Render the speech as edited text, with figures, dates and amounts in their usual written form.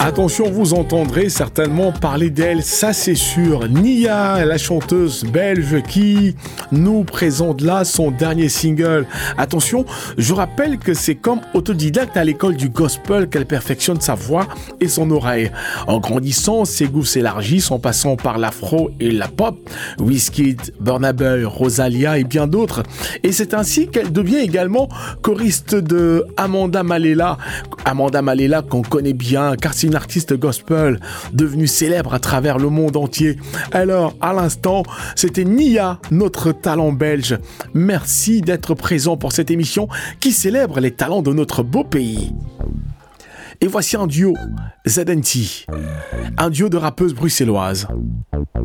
Attention, vous entendrez certainement parler d'elle, ça c'est sûr. Nia, la chanteuse belge qui nous présente là son dernier single. Attention, je rappelle que c'est comme autodidacte à l'école du gospel qu'elle perfectionne sa voix et son oreille. En grandissant, ses goûts s'élargissent en passant par l'afro et la pop, Wizkid, Burna Boy, Rosalia et bien d'autres. Et c'est ainsi qu'elle devient également choriste de Amanda Malela. Amanda Malela qu'on connaît bien car c'est une artiste gospel devenue célèbre à travers le monde entier. Alors, à l'instant, c'était Nia, notre talent belge. Merci d'être présent pour cette émission qui célèbre les talents de notre beau pays. Et voici un duo, ZNT, un duo de rappeuses bruxelloises.